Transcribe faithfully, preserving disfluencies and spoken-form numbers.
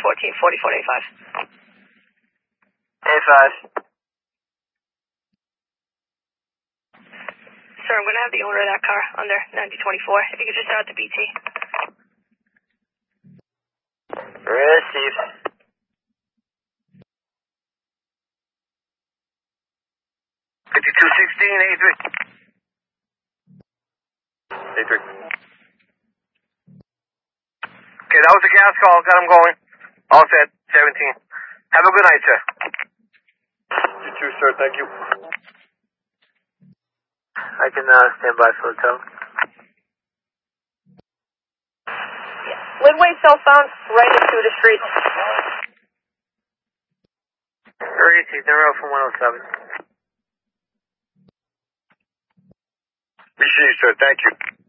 fourteen forty-four eighty-five. eighty-five. Sir, I'm going to have the owner of that car under ninety twenty-four. If you could just out to B T. Receive. fifty-two sixteen, eighty-three. eighty-three. Okay, that was the gas call. Got him going. All set. seventeen. Have a good night, sir. You too, sir. Thank you. I can uh, stand by for the tow. Lidway cell phone, right into the street. Receive. They're out from one oh seven. Appreciate you, sir. Thank you.